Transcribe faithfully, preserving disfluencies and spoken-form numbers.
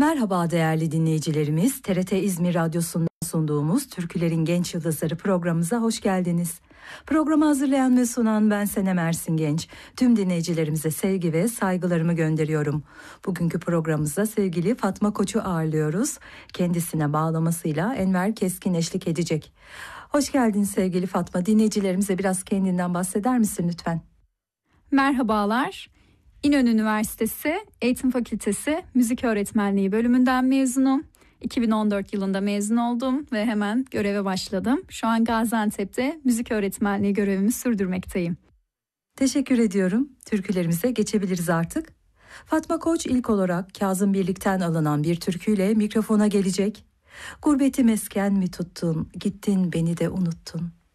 Merhaba değerli dinleyicilerimiz, T R T İzmir Radyosu'ndan sunduğumuz Türkülerin Genç Yıldızları programımıza hoş geldiniz. Programı hazırlayan ve sunan ben Senem Ersin Genç. Tüm dinleyicilerimize sevgi ve saygılarımı gönderiyorum. Bugünkü programımızda sevgili Fatma Koç'u ağırlıyoruz. Kendisine bağlamasıyla Enver Keskin eşlik edecek. Hoş geldin sevgili Fatma. Dinleyicilerimize biraz kendinden bahseder misin lütfen? Merhabalar. İnönü Üniversitesi Eğitim Fakültesi Müzik Öğretmenliği bölümünden mezunum. iki bin on dört yılında mezun oldum ve hemen göreve başladım. Şu an Gaziantep'te müzik öğretmenliği görevimi sürdürmekteyim. Teşekkür ediyorum. Türkülerimize geçebiliriz artık. Fatma Koç ilk olarak Kazım Birlik'ten alınan bir türküyle mikrofona gelecek. Gurbeti mesken mi tuttun, gittin beni de unuttun.